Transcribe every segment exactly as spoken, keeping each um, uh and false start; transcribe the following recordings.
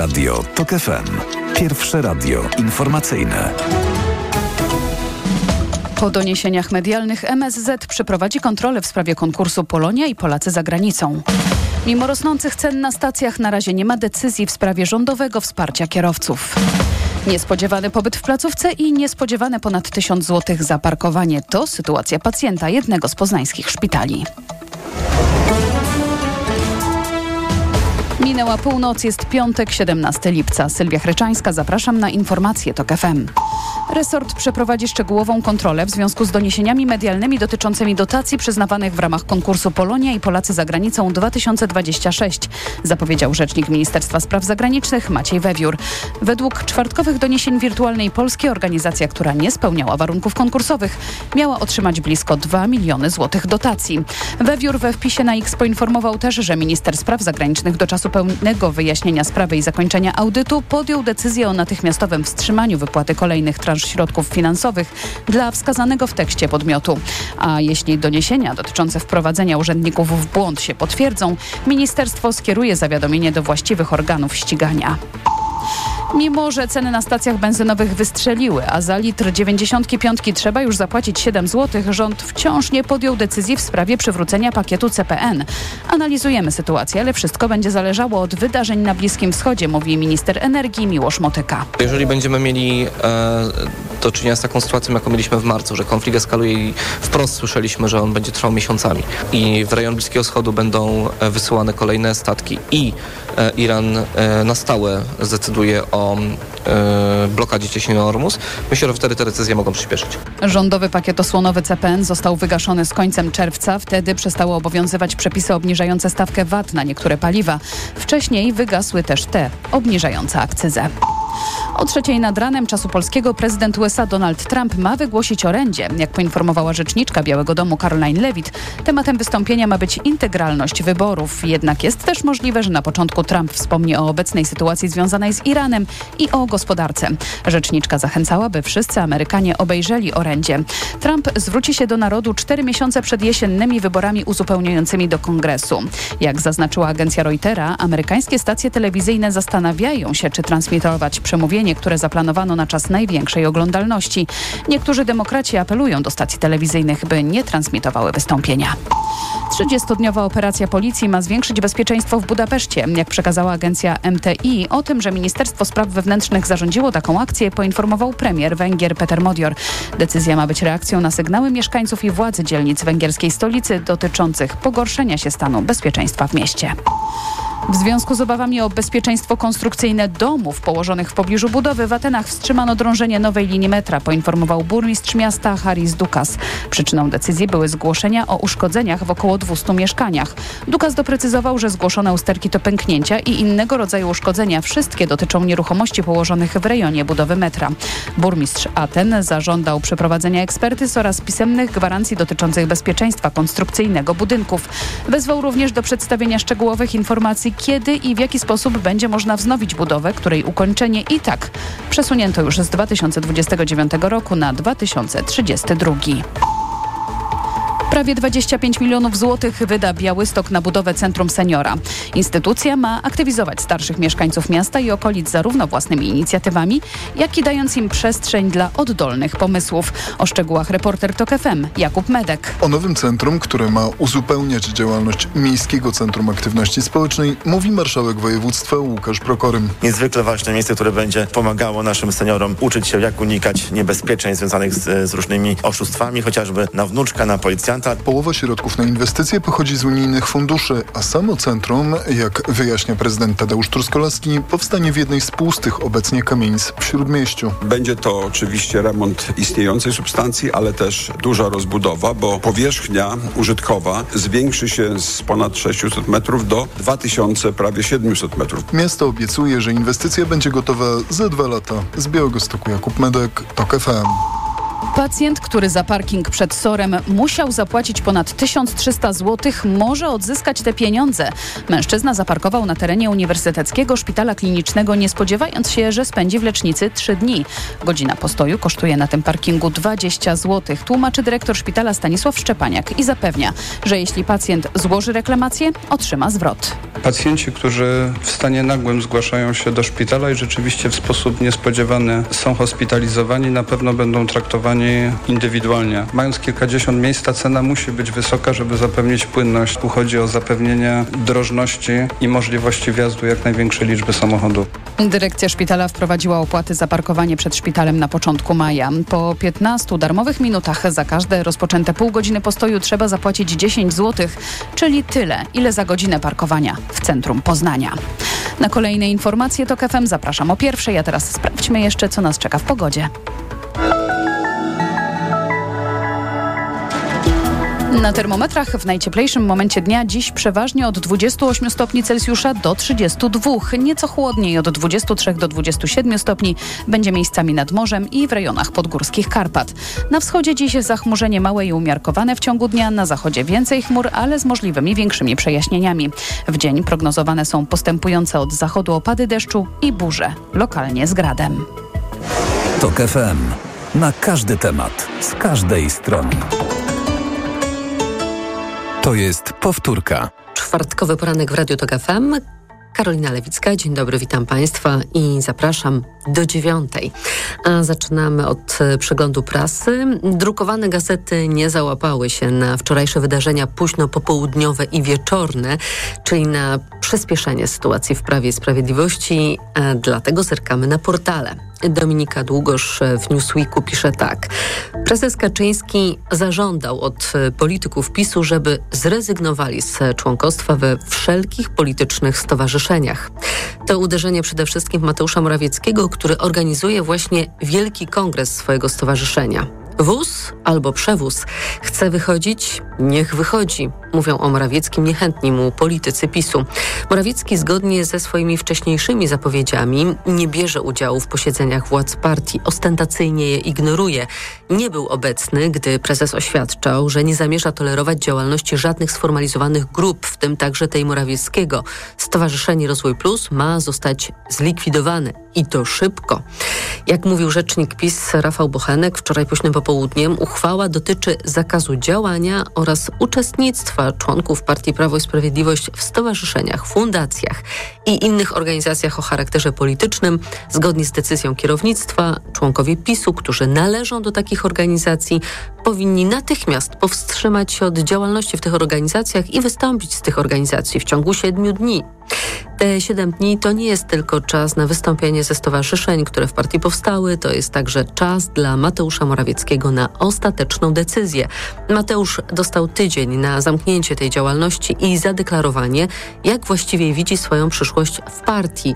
Radio TOK F M. Pierwsze radio informacyjne. Po doniesieniach medialnych M S Z przeprowadzi kontrolę w sprawie konkursu Polonia i Polacy za granicą. Mimo rosnących cen na stacjach na razie nie ma decyzji w sprawie rządowego wsparcia kierowców. Niespodziewany pobyt w placówce i niespodziewane ponad tysiąc złotych za parkowanie. To sytuacja pacjenta jednego z poznańskich szpitali. Minęła północ, jest piątek, siedemnastego lipca. Sylwia Chryczańska, zapraszam na informacje TOK F M. Resort przeprowadzi szczegółową kontrolę w związku z doniesieniami medialnymi dotyczącymi dotacji przyznawanych w ramach konkursu Polonia i Polacy za granicą dwa tysiące dwudziesty szósty, zapowiedział rzecznik Ministerstwa Spraw Zagranicznych Maciej Wewiór. Według czwartkowych doniesień Wirtualnej Polski organizacja, która nie spełniała warunków konkursowych, miała otrzymać blisko dwa miliony złotych dotacji. Wewiór we wpisie na X poinformował też, że minister spraw zagranicznych do czasu pełnego wyjaśnienia sprawy i zakończenia audytu podjął decyzję o natychmiastowym wstrzymaniu wypłaty kolejnych transz środków finansowych dla wskazanego w tekście podmiotu. A jeśli doniesienia dotyczące wprowadzenia urzędników w błąd się potwierdzą, ministerstwo skieruje zawiadomienie do właściwych organów ścigania. Mimo że ceny na stacjach benzynowych wystrzeliły, a za litr dziewięćdziesiątki piątki trzeba już zapłacić siedem złotych, rząd wciąż nie podjął decyzji w sprawie przywrócenia pakietu C P N. Analizujemy sytuację, ale wszystko będzie zależało od wydarzeń na Bliskim Wschodzie, mówi minister energii Miłosz Motyka. Jeżeli będziemy mieli e, do czynienia z taką sytuacją, jaką mieliśmy w marcu, że konflikt eskaluje i wprost słyszeliśmy, że on będzie trwał miesiącami i w rejon Bliskiego Wschodu będą wysyłane kolejne statki i e, Iran e, na stałe zdecyduje o e, blokadzie cieśniny Ormus, myślę, że wtedy te decyzje mogą przyspieszyć. Rządowy pakiet osłonowy C P N został wygaszony z końcem czerwca. Wtedy przestały obowiązywać przepisy obniżające stawkę V A T na niektóre paliwa. Wcześniej wygasły też te obniżające akcyzę. O trzeciej nad ranem czasu polskiego prezydent U S A Donald Trump ma wygłosić orędzie. Jak poinformowała rzeczniczka Białego Domu Caroline Levitt, tematem wystąpienia ma być integralność wyborów. Jednak jest też możliwe, że na początku Trump wspomni o obecnej sytuacji związanej z Iranem i o gospodarce. Rzeczniczka zachęcała, by wszyscy Amerykanie obejrzeli orędzie. Trump zwróci się do narodu cztery miesiące przed jesiennymi wyborami uzupełniającymi do Kongresu. Jak zaznaczyła agencja Reutera, amerykańskie stacje telewizyjne zastanawiają się, czy transmitować przemówienie, które zaplanowano na czas największej oglądalności. Niektórzy demokraci apelują do stacji telewizyjnych, by nie transmitowały wystąpienia. trzydziestodniowa operacja policji ma zwiększyć bezpieczeństwo w Budapeszcie. Jak przekazała agencja M T I, o tym, że Ministerstwo Spraw Wewnętrznych zarządziło taką akcję, poinformował premier Węgier Peter Modior. Decyzja ma być reakcją na sygnały mieszkańców i władzy dzielnic węgierskiej stolicy dotyczących pogorszenia się stanu bezpieczeństwa w mieście. W związku z obawami o bezpieczeństwo konstrukcyjne domów położonych w pobliżu budowy w Atenach wstrzymano drążenie nowej linii metra, poinformował burmistrz miasta Haris Dukas. Przyczyną decyzji były zgłoszenia o uszkodzeniach w około dwustu mieszkaniach. Dukas doprecyzował, że zgłoszone usterki to pęknięcia i innego rodzaju uszkodzenia. Wszystkie dotyczą nieruchomości położonych w rejonie budowy metra. Burmistrz Aten zażądał przeprowadzenia ekspertyz oraz pisemnych gwarancji dotyczących bezpieczeństwa konstrukcyjnego budynków. Wezwał również do przedstawienia szczegółowych informacji, kiedy i w jaki sposób będzie można wznowić budowę, której ukończenie i tak przesunięto już z dwa tysiące dwudziestego dziewiątego roku na dwa tysiące trzydziesty drugi. Prawie dwadzieścia pięć milionów złotych wyda Białystok na budowę Centrum Seniora. Instytucja ma aktywizować starszych mieszkańców miasta i okolic zarówno własnymi inicjatywami, jak i dając im przestrzeń dla oddolnych pomysłów. O szczegółach reporter TOK F M Jakub Medek. O nowym centrum, które ma uzupełniać działalność Miejskiego Centrum Aktywności Społecznej, mówi marszałek województwa Łukasz Prokorym. Niezwykle ważne miejsce, które będzie pomagało naszym seniorom uczyć się, jak unikać niebezpieczeństw związanych z, z różnymi oszustwami, chociażby na wnuczka, na policjanta. Połowa środków na inwestycje pochodzi z unijnych funduszy, a samo centrum, jak wyjaśnia prezydent Tadeusz Truskolaski, powstanie w jednej z pustych obecnie kamienic w Śródmieściu. Będzie to oczywiście remont istniejącej substancji, ale też duża rozbudowa, bo powierzchnia użytkowa zwiększy się z ponad sześćset metrów do dwa tysiące prawie siedemset metrów. Miasto obiecuje, że inwestycja będzie gotowa za dwa lata. Z Białegostoku Jakub Medek, TOK F M. Pacjent, który za parking przed SOR-em musiał zapłacić ponad tysiąc trzysta złotych, może odzyskać te pieniądze. Mężczyzna zaparkował na terenie Uniwersyteckiego Szpitala Klinicznego, nie spodziewając się, że spędzi w lecznicy trzy dni. Godzina postoju kosztuje na tym parkingu dwadzieścia złotych, tłumaczy dyrektor szpitala Stanisław Szczepaniak i zapewnia, że jeśli pacjent złoży reklamację, otrzyma zwrot. Pacjenci, którzy w stanie nagłym zgłaszają się do szpitala i rzeczywiście w sposób niespodziewany są hospitalizowani, na pewno będą traktowani indywidualnie. Mając kilkadziesiąt miejsc, ta cena musi być wysoka, żeby zapewnić płynność. Tu chodzi o zapewnienie drożności i możliwości wjazdu jak największej liczby samochodów. Dyrekcja szpitala wprowadziła opłaty za parkowanie przed szpitalem na początku maja. Po piętnastu darmowych minutach za każde rozpoczęte pół godziny postoju trzeba zapłacić dziesięć złotych, czyli tyle, ile za godzinę parkowania w centrum Poznania. Na kolejne informacje TOK F M zapraszam o pierwszej, a teraz sprawdźmy jeszcze, co nas czeka w pogodzie. Na termometrach w najcieplejszym momencie dnia dziś przeważnie od dwudziestu ośmiu stopni Celsjusza do trzydziestu dwóch. Nieco chłodniej od dwudziestu trzech do dwudziestu siedmiu stopni. Będzie miejscami nad morzem i w rejonach podgórskich Karpat. Na wschodzie dziś zachmurzenie małe i umiarkowane w ciągu dnia. Na zachodzie więcej chmur, ale z możliwymi większymi przejaśnieniami. W dzień prognozowane są postępujące od zachodu opady deszczu i burze, lokalnie z gradem. TOK F M. Na każdy temat, z każdej strony. To jest powtórka. Czwartkowy poranek w Radiu TOK F M. Karolina Lewicka, dzień dobry, witam Państwa i zapraszam do dziewiątej. A zaczynamy od przeglądu prasy. Drukowane gazety nie załapały się na wczorajsze wydarzenia późno popołudniowe i wieczorne, czyli na przyspieszenie sytuacji w Prawie i Sprawiedliwości, a dlatego zerkamy na portale. Dominika Długosz w Newsweeku pisze tak. Prezes Kaczyński zażądał od polityków PiSu, żeby zrezygnowali z członkostwa we wszelkich politycznych stowarzyszeniach. To uderzenie przede wszystkim Mateusza Morawieckiego, który organizuje właśnie wielki kongres swojego stowarzyszenia. Wóz albo przewóz. Chce wychodzić? Niech wychodzi. Mówią o Morawieckim niechętni mu politycy PiSu. Morawiecki zgodnie ze swoimi wcześniejszymi zapowiedziami nie bierze udziału w posiedzeniach władz partii. Ostentacyjnie je ignoruje. Nie był obecny, gdy prezes oświadczał, że nie zamierza tolerować działalności żadnych sformalizowanych grup, w tym także tej Morawieckiego. Stowarzyszenie Rozwój Plus ma zostać zlikwidowane. I to szybko. Jak mówił rzecznik PiS Rafał Bochenek wczoraj późnym popołudniem, uchwała dotyczy zakazu działania oraz uczestnictwa członków Partii Prawo i Sprawiedliwość w stowarzyszeniach, fundacjach i innych organizacjach o charakterze politycznym. Zgodnie z decyzją kierownictwa, członkowie PiSu, którzy należą do takich organizacji, powinni natychmiast powstrzymać się od działalności w tych organizacjach i wystąpić z tych organizacji w ciągu siedmiu dni. Te siedem dni to nie jest tylko czas na wystąpienie ze stowarzyszeń, które w partii powstały, to jest także czas dla Mateusza Morawieckiego na ostateczną decyzję. Mateusz dostał tydzień na zamknięcie tej działalności i zadeklarowanie, jak właściwie widzi swoją przyszłość w partii.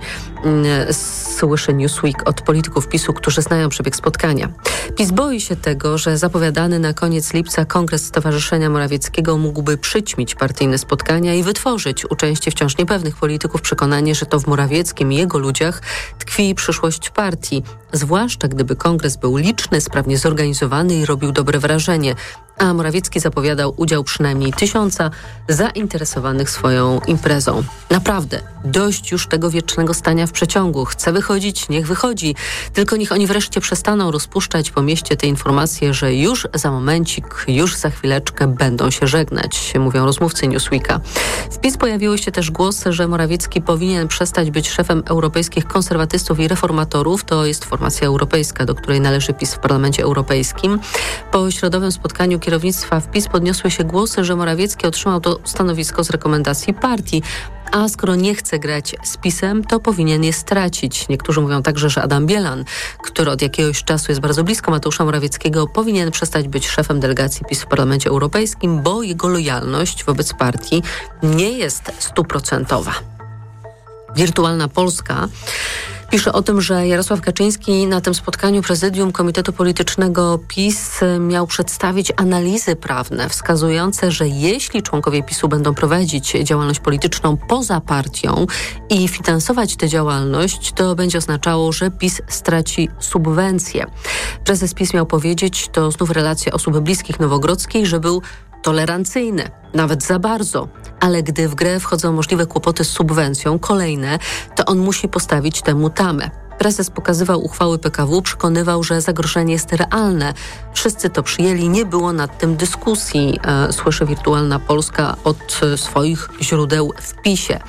Słyszy Newsweek od polityków PiSu, którzy znają przebieg spotkania. PiS boi się tego, że zapowiadany na koniec lipca kongres Stowarzyszenia Morawieckiego mógłby przyćmić partyjne spotkania i wytworzyć u części wciąż niepewnych polityków przekonanie, że to w Morawieckim i jego ludziach tkwi przyszłość partii, zwłaszcza gdyby kongres był liczny, sprawnie zorganizowany i robił dobre wrażenie. A Morawiecki zapowiadał udział przynajmniej tysiąca zainteresowanych swoją imprezą. Naprawdę, dość już tego wiecznego stania w przeciągu. Chce wychodzić, niech wychodzi. Tylko niech oni wreszcie przestaną rozpuszczać po mieście te informacje, że już za momencik, już za chwileczkę będą się żegnać, mówią rozmówcy Newsweeka. W PiS pojawiły się też głosy, że Morawiecki powinien przestać być szefem europejskich konserwatystów i reformatorów. To jest formacja europejska, do której należy PiS w Parlamencie Europejskim. Po środowym spotkaniu kierownictwa w PiS podniosły się głosy, że Morawiecki otrzymał to stanowisko z rekomendacji partii, a skoro nie chce grać z PiS-em, to powinien je stracić. Niektórzy mówią także, że Adam Bielan, który od jakiegoś czasu jest bardzo blisko Mateusza Morawieckiego, powinien przestać być szefem delegacji PiS w Parlamencie Europejskim, bo jego lojalność wobec partii nie jest stuprocentowa. Wirtualna Polska Pisze o tym, że Jarosław Kaczyński na tym spotkaniu prezydium Komitetu Politycznego PiS miał przedstawić analizy prawne wskazujące, że jeśli członkowie PiSu będą prowadzić działalność polityczną poza partią i finansować tę działalność, to będzie oznaczało, że PiS straci subwencje. Prezes PiS miał powiedzieć, to znów relacja osób bliskich Nowogrodzkiej, że był tolerancyjny, nawet za bardzo, ale gdy w grę wchodzą możliwe kłopoty z subwencją, kolejne, to on musi postawić temu tamę. Prezes pokazywał uchwały P K W, przekonywał, że zagrożenie jest realne. Wszyscy to przyjęli, nie było nad tym dyskusji, e, słyszy Wirtualna Polska od e, swoich źródeł w PiSie.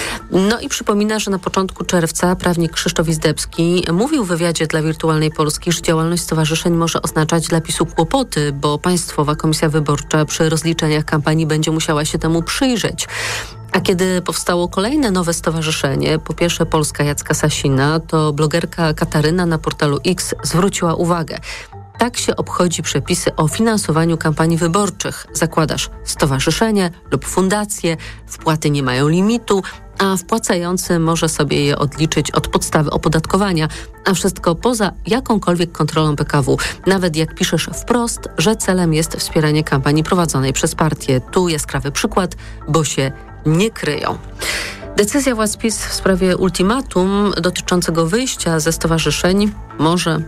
No i przypomina, że na początku czerwca prawnik Krzysztof Izdebski mówił w wywiadzie dla Wirtualnej Polski, że działalność stowarzyszeń może oznaczać dla PiSu kłopoty, bo Państwowa Komisja Wyborcza przy rozliczeniach kampanii będzie musiała się temu przyjrzeć. A kiedy powstało kolejne nowe stowarzyszenie, po pierwsze Polska Jacka Sasina, to blogerka Kataryna na portalu X zwróciła uwagę. Tak się obchodzi przepisy o finansowaniu kampanii wyborczych. Zakładasz stowarzyszenie lub fundację, wpłaty nie mają limitu, a wpłacający może sobie je odliczyć od podstawy opodatkowania, a wszystko poza jakąkolwiek kontrolą P K W. Nawet jak piszesz wprost, że celem jest wspieranie kampanii prowadzonej przez partię. Tu jaskrawy przykład, bo się nie kryją. Decyzja władz PiS w sprawie ultimatum dotyczącego wyjścia ze stowarzyszeń może,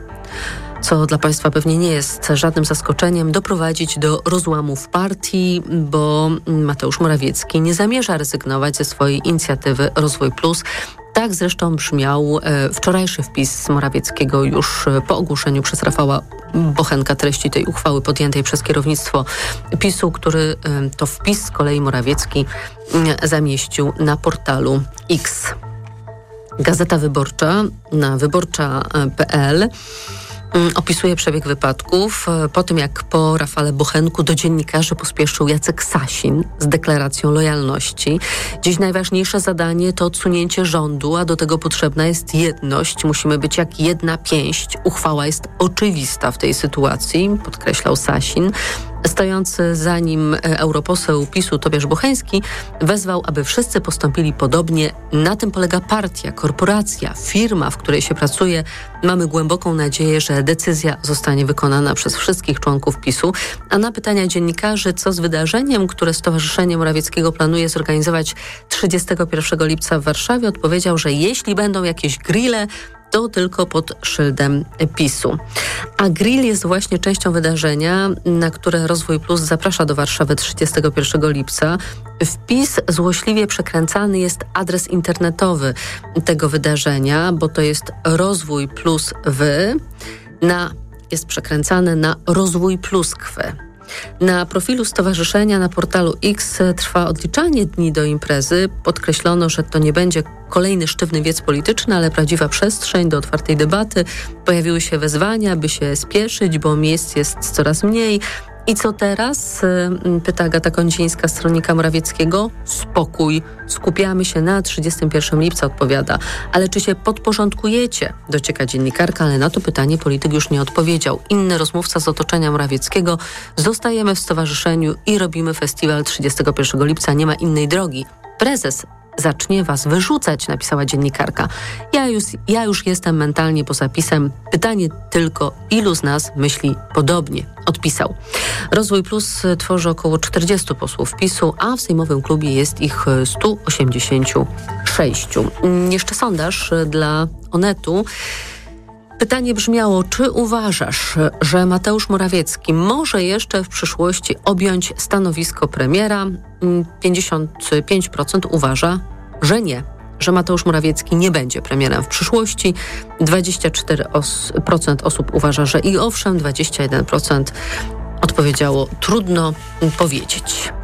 co dla państwa pewnie nie jest żadnym zaskoczeniem, doprowadzić do rozłamu w partii, bo Mateusz Morawiecki nie zamierza rezygnować ze swojej inicjatywy Rozwój Plus. Tak zresztą brzmiał e, wczorajszy wpis Morawieckiego już e, po ogłoszeniu przez Rafała Bochenka treści tej uchwały podjętej przez kierownictwo PiSu, który e, to wpis z kolei Morawiecki e, zamieścił na portalu X. Gazeta Wyborcza na wyborcza kropka p l opisuje przebieg wypadków. Po tym, jak po Rafale Bochenku do dziennikarzy pospieszył Jacek Sasin z deklaracją lojalności. Dziś najważniejsze zadanie to odsunięcie rządu, a do tego potrzebna jest jedność. Musimy być jak jedna pięść. Uchwała jest oczywista w tej sytuacji, podkreślał Sasin. Stojący za nim europoseł PiSu Tobiasz Bocheński wezwał, aby wszyscy postąpili podobnie. Na tym polega partia, korporacja, firma, w której się pracuje. Mamy głęboką nadzieję, że decyzja zostanie wykonana przez wszystkich członków PiSu. A na pytania dziennikarzy, co z wydarzeniem, które Stowarzyszenie Morawieckiego planuje zorganizować trzydziestego pierwszego lipca w Warszawie, odpowiedział, że jeśli będą jakieś grille, to tylko pod szyldem PiSu. A grill jest właśnie częścią wydarzenia, na które Rozwój Plus zaprasza do Warszawy trzydziestego pierwszego lipca. W PiS złośliwie przekręcany jest adres internetowy tego wydarzenia, bo to jest Rozwój Plus wy, na, jest przekręcane na Rozwój Pluskwy. Na profilu stowarzyszenia na portalu X trwa odliczanie dni do imprezy. Podkreślono, że to nie będzie kolejny sztywny wiec polityczny, ale prawdziwa przestrzeń do otwartej debaty. Pojawiły się wezwania, by się spieszyć, bo miejsc jest coraz mniej. I co teraz? Pyta Agata Kondzińska, stronnika Morawieckiego. Spokój. Skupiamy się na trzydziestego pierwszego lipca, odpowiada. Ale czy się podporządkujecie? Docieka dziennikarka, ale na to pytanie polityk już nie odpowiedział. Inny rozmówca z otoczenia Morawieckiego. Zostajemy w stowarzyszeniu i robimy festiwal trzydziestego pierwszego lipca. Nie ma innej drogi. Prezes zacznie was wyrzucać, napisała dziennikarka. Ja już, ja już jestem mentalnie po zapisem. Pytanie tylko, ilu z nas myśli podobnie? Odpisał. Rozwój Plus tworzy około czterdziestu posłów PiSu, a w sejmowym klubie jest ich stu osiemdziesięciu sześciu. Jeszcze sondaż dla Onetu. Pytanie brzmiało, czy uważasz, że Mateusz Morawiecki może jeszcze w przyszłości objąć stanowisko premiera? pięćdziesiąt pięć procent uważa, że nie, że Mateusz Morawiecki nie będzie premierem w przyszłości. dwadzieścia cztery procent osób uważa, że i owszem, dwadzieścia jeden procent odpowiedziało, trudno powiedzieć.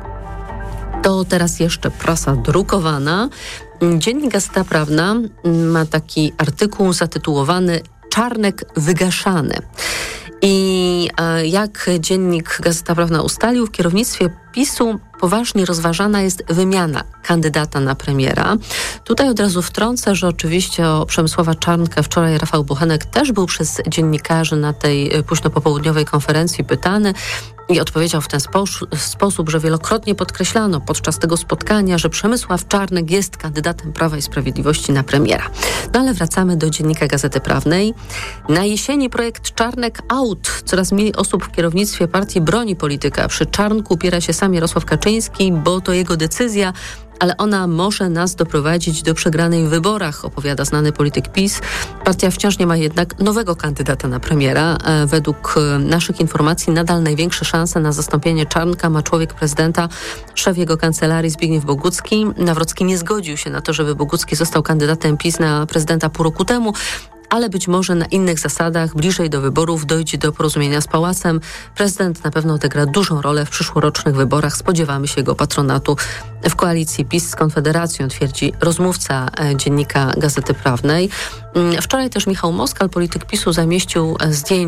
To teraz jeszcze prasa drukowana. Dziennik Gazeta Prawna ma taki artykuł zatytułowany Czarnek wygaszany. I jak dziennik Gazeta Prawna ustalił, w kierownictwie PiSu poważnie rozważana jest wymiana kandydata na premiera. Tutaj od razu wtrącę, że oczywiście o Przemysława Czarnka wczoraj Rafał Bochenek też był przez dziennikarzy na tej późno popołudniowej konferencji pytany i odpowiedział w ten spo- sposób, że wielokrotnie podkreślano podczas tego spotkania, że Przemysław Czarnek jest kandydatem Prawa i Sprawiedliwości na premiera. No ale wracamy do Dziennika Gazety Prawnej. Na jesieni projekt Czarnek out. Coraz mniej osób w kierownictwie partii broni polityka. Przy Czarnku upiera się sam Jarosław Kaczyński, bo to jego decyzja, ale ona może nas doprowadzić do przegranej w wyborach, opowiada znany polityk PiS. Partia wciąż nie ma jednak nowego kandydata na premiera. Według naszych informacji nadal największe szanse na zastąpienie Czarnka ma człowiek prezydenta, szef jego kancelarii Zbigniew Bogucki. Nawrocki nie zgodził się na to, żeby Bogucki został kandydatem PiS na prezydenta pół roku temu, ale być może na innych zasadach, bliżej do wyborów, dojdzie do porozumienia z Pałacem. Prezydent na pewno odegra dużą rolę w przyszłorocznych wyborach. Spodziewamy się jego patronatu w koalicji PiS z Konfederacją, twierdzi rozmówca Dziennika Gazety Prawnej. Wczoraj też Michał Moskal, polityk PiSu, zamieścił zdjęcie